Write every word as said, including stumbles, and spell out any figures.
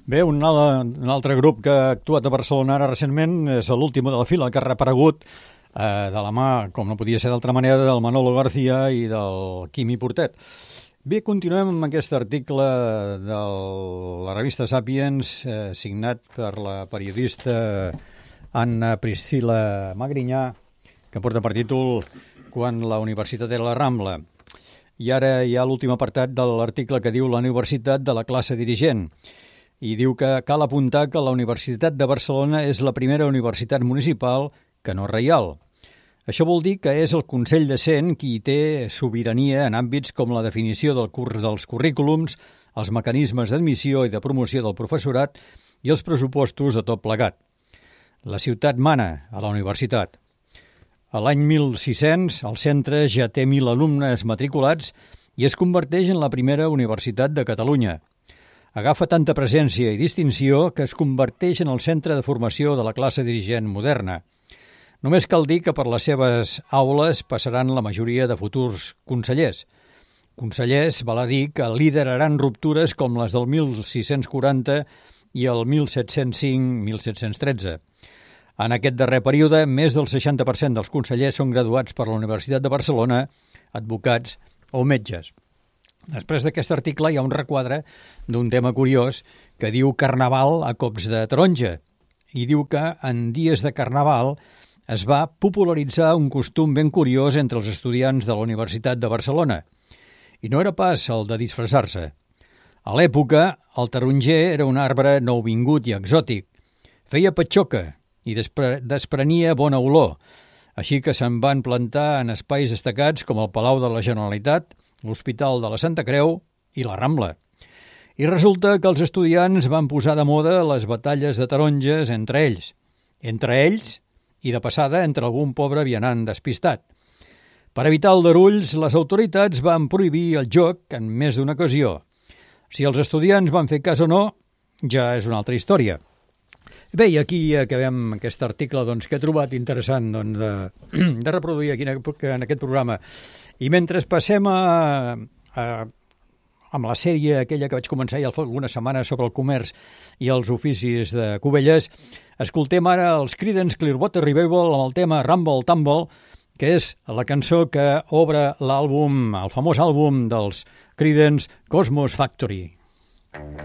Bé, un, al- un altre grup que ha actuat a Barcelona ara recentment és l'últim de la fila, que ha reaparegut eh, de la mà, com no podia ser d'altra manera, del Manolo García i del Quimi Portet. Bé, continuem amb aquest article de la revista Sàpiens, eh, signat per la periodista Anna Priscila Magrinyà, que porta per títol Quan la universitat era la Rambla. I ara hi ha l'últim apartat de l'article que diu la universitat de la classe dirigent. I diu que cal apuntar que la Universitat de Barcelona és la primera universitat municipal que no reial. Això vol dir que és el Consell de Cent qui té sobirania en àmbits com la definició del curs dels currículums, els mecanismes d'admissió i de promoció del professorat i els pressupostos de tot plegat. La ciutat mana a la universitat. A l'any mil sis-cents, el centre ja té mil alumnes matriculats i es converteix en la primera universitat de Catalunya. Agafa tanta presència i distinció que es converteix en el centre de formació de la classe dirigent moderna. Només cal dir que per les seves aules passaran la majoria de futurs consellers. Consellers, val a dir, que lideraran ruptures com les del mil sis-cents quaranta i el mil set-cents cinc - mil set-cents tretze. En aquest darrer període, més del seixanta per cent dels consellers són graduats per la Universitat de Barcelona, advocats o metges. Després d'aquest article hi ha un requadre d'un tema curiós que diu Carnaval a cops de taronja i diu que en dies de Carnaval es va popularitzar un costum ben curiós entre els estudiants de la Universitat de Barcelona. I no era pas el de disfressar-se. A l'època, el taronger era un arbre nouvingut i exòtic. Feia patxoca i despre desprenia bona olor, així que se'n van plantar en espais destacats com el Palau de la Generalitat, l'Hospital de la Santa Creu i la Rambla. I resulta que els estudiants van posar de moda les batalles de taronges entre ells. Entre ells i de passada entre algun pobre vianant despistat. Per evitar aldarulls, les autoritats van prohibir el joc en més d'una ocasió. Si els estudiants van fer cas o no, ja és una altra història. Bé, i aquí acabem aquest article doncs, que he trobat interessant doncs, de, de reproduir aquí en aquest programa. I mentre passem a, a, amb la sèrie aquella que vaig començar ja fa algunes setmanes sobre el comerç i els oficis de Cubelles, escoltem ara els Creedence Clearwater Revival amb el tema Rumble Tumble, que és la cançó que obre l'àlbum, el famós àlbum dels Creedence, Cosmos Factory.